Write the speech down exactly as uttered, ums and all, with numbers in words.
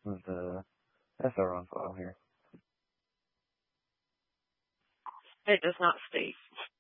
of the S R on file here. It does not state.